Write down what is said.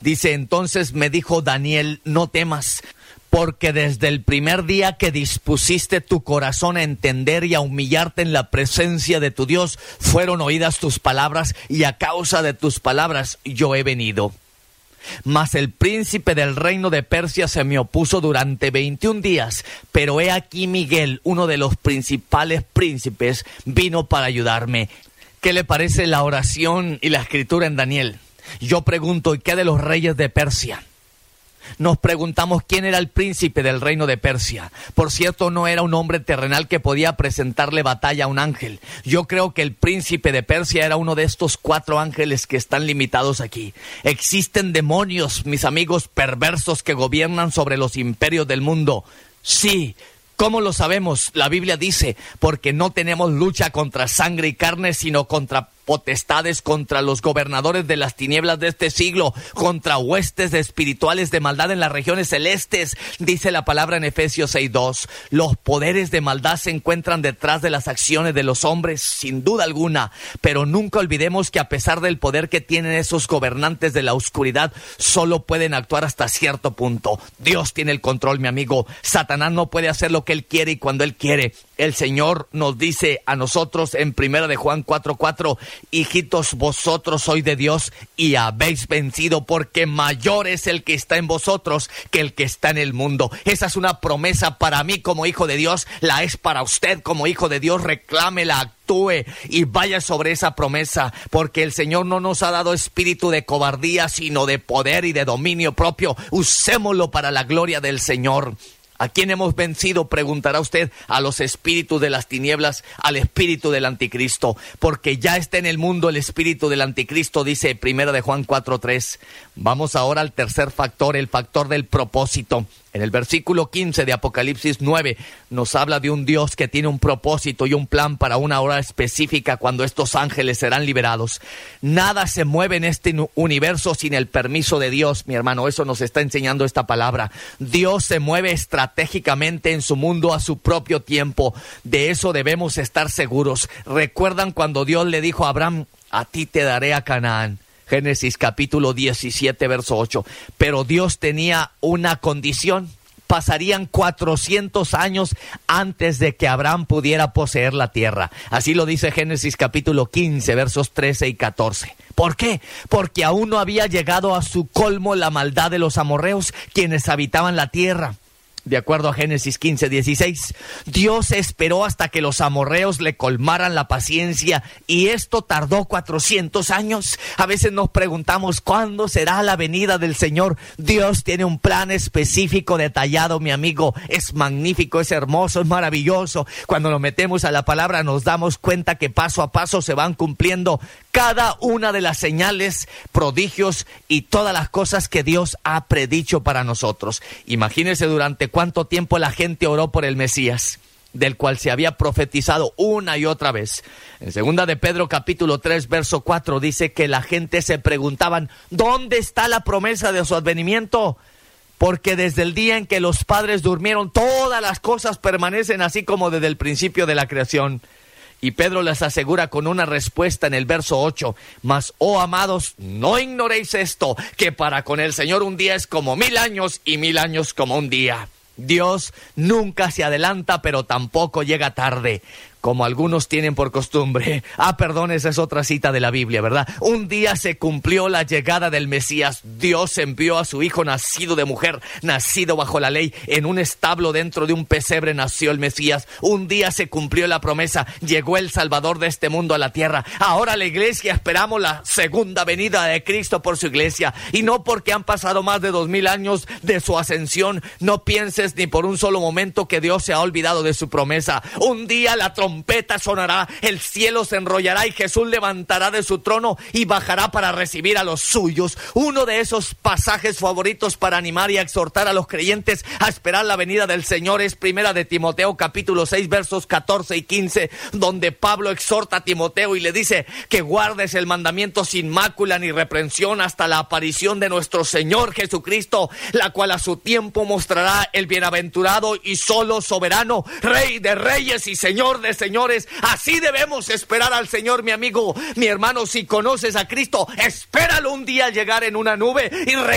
Dice, entonces me dijo Daniel, no temas, porque desde el primer día que dispusiste tu corazón a entender y a humillarte en la presencia de tu Dios, fueron oídas tus palabras, y a causa de tus palabras yo he venido. Mas el príncipe del reino de Persia se me opuso durante 21 días, pero he aquí Miguel, uno de los principales príncipes, vino para ayudarme. ¿Qué le parece la oración y la escritura en Daniel? Yo pregunto, ¿y qué de los reyes de Persia? Nos preguntamos quién era el príncipe del reino de Persia. Por cierto, no era un hombre terrenal que podía presentarle batalla a un ángel. Yo creo que el príncipe de Persia era uno de estos 4 ángeles que están limitados aquí. Existen demonios, mis amigos, perversos que gobiernan sobre los imperios del mundo. Sí. ¿Cómo lo sabemos? La Biblia dice, porque no tenemos lucha contra sangre y carne, sino contra potestades, contra los gobernadores de las tinieblas de este siglo, contra huestes espirituales de maldad en las regiones celestes. Dice la palabra en Efesios 6:2. Los poderes de maldad se encuentran detrás de las acciones de los hombres, sin duda alguna, pero nunca olvidemos que a pesar del poder que tienen esos gobernantes de la oscuridad, solo pueden actuar hasta cierto punto. Dios tiene el control, mi amigo. Satanás no puede hacer lo que él quiere y cuando él quiere. El Señor nos dice a nosotros en 1 de Juan 4:4, hijitos, vosotros sois de Dios y habéis vencido, porque mayor es el que está en vosotros que el que está en el mundo. Esa es una promesa para mí como hijo de Dios, la es para usted como hijo de Dios. Reclámela, actúe y vaya sobre esa promesa, porque el Señor no nos ha dado espíritu de cobardía, sino de poder y de dominio propio. Usémoslo para la gloria del Señor. ¿A quién hemos vencido? Preguntará usted. A los espíritus de las tinieblas, al espíritu del anticristo, porque ya está en el mundo el espíritu del anticristo, dice 1 de Juan 4:3. Vamos ahora al tercer factor, el factor del propósito. En el versículo 15 de Apocalipsis 9 nos habla de un Dios que tiene un propósito y un plan para una hora específica cuando estos ángeles serán liberados. Nada se mueve en este universo sin el permiso de Dios, mi hermano. Eso nos está enseñando esta palabra. Dios se mueve estratégicamente en su mundo a su propio tiempo. De eso debemos estar seguros. ¿Recuerdan cuando Dios le dijo a Abraham, a ti te daré a Canaán? Génesis capítulo 17, verso 8. Pero Dios tenía una condición. Pasarían 400 años antes de que Abraham pudiera poseer la tierra. Así lo dice Génesis capítulo 15, versos 13 y 14. ¿Por qué? Porque aún no había llegado a su colmo la maldad de los amorreos, quienes habitaban la tierra. De acuerdo a Génesis 15:16, Dios esperó hasta que los amorreos le colmaran la paciencia, y esto tardó 400 años. A veces nos preguntamos, ¿cuándo será la venida del Señor? Dios tiene un plan específico, detallado, mi amigo. Es magnífico, es hermoso, es maravilloso. Cuando nos metemos a la palabra nos damos cuenta que paso a paso se van cumpliendo cada una de las señales, prodigios y todas las cosas que Dios ha predicho para nosotros. Imagínense durante cuánto tiempo la gente oró por el Mesías, del cual se había profetizado una y otra vez. En 2 de Pedro capítulo 3, verso 4 dice que la gente se preguntaban, ¿dónde está la promesa de su advenimiento? Porque desde el día en que los padres durmieron, todas las cosas permanecen así como desde el principio de la creación. Y Pedro les asegura con una respuesta en el verso 8, mas, oh amados, no ignoréis esto, que para con el Señor un día es como 1000 años y 1000 años como un día. Dios nunca se adelanta, pero tampoco llega tarde, como algunos tienen por costumbre. Perdón, esa es otra cita de la Biblia, ¿verdad? Un día se cumplió la llegada del Mesías. Dios envió a su Hijo nacido de mujer, nacido bajo la ley. En un establo dentro de un pesebre nació el Mesías. Un día se cumplió la promesa. Llegó el Salvador de este mundo a la tierra. Ahora la iglesia esperamos la segunda venida de Cristo por su iglesia. Y no porque han pasado más de 2000 años de su ascensión. No pienses ni por un solo momento que Dios se ha olvidado de su promesa. Un día la trompeta sonará, el cielo se enrollará y Jesús levantará de su trono y bajará para recibir a los suyos. Uno de esos pasajes favoritos para animar y exhortar a los creyentes a esperar la venida del Señor es 1 de Timoteo capítulo 6 versos 14 y 15, donde Pablo exhorta a Timoteo y le dice que guardes el mandamiento sin mácula ni reprensión hasta la aparición de nuestro Señor Jesucristo, la cual a su tiempo mostrará el bienaventurado y solo soberano, Rey de reyes y Señor de señores. Así debemos esperar al Señor, mi amigo, mi hermano. Si conoces a Cristo, espéralo un día al llegar en una nube y